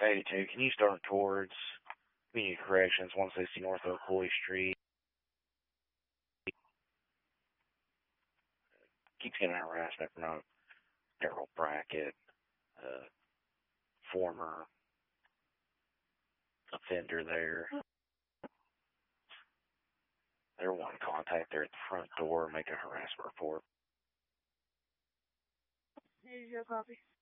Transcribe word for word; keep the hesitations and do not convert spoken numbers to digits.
eighty-two, can you start towards Community Corrections, one sixty North Ocoee Street? Keeps getting harassment from a Daryl Brackett, uh, former offender there. They're wanting contact there at the front door, make a harassment report. Here's your copy.